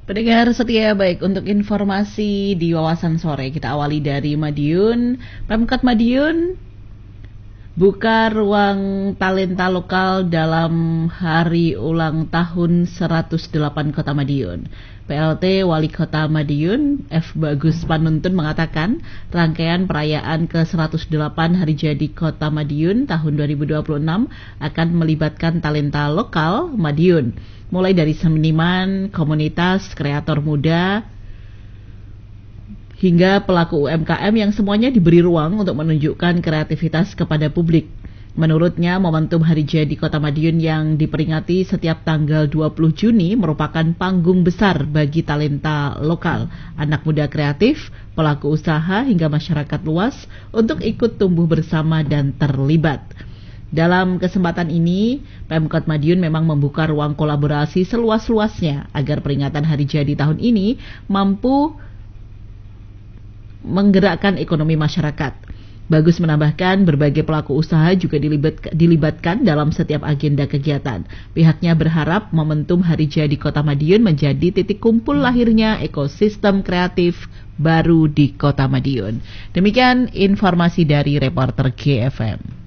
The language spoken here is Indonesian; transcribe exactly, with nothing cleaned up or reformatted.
Pendengar setia, baik, untuk informasi di Wawasan Sore kita awali dari Madiun. Pemkot Madiun buka ruang talenta lokal dalam hari ulang tahun seratus delapan Kota Madiun. P L T Wali Kota Madiun F. Bagus Panuntun mengatakan rangkaian perayaan ke seratus delapan Hari Jadi Kota Madiun tahun dua ribu dua puluh enam akan melibatkan talenta lokal Madiun, mulai dari seniman, komunitas, kreator muda, hingga pelaku U M K M yang semuanya diberi ruang untuk menunjukkan kreativitas kepada publik. Menurutnya, momentum Hari Jadi Kota Madiun yang diperingati setiap tanggal dua puluh Juni merupakan panggung besar bagi talenta lokal, anak muda kreatif, pelaku usaha, hingga masyarakat luas untuk ikut tumbuh bersama dan terlibat. Dalam kesempatan ini, Pemkot Madiun memang membuka ruang kolaborasi seluas-luasnya agar peringatan Hari Jadi tahun ini mampu menggerakkan ekonomi masyarakat. Bagus menambahkan berbagai pelaku usaha juga dilibat, dilibatkan dalam setiap agenda kegiatan. Pihaknya berharap momentum Hari Jadi Kota Madiun menjadi titik kumpul lahirnya ekosistem kreatif baru di Kota Madiun. Demikian informasi dari reporter G F M.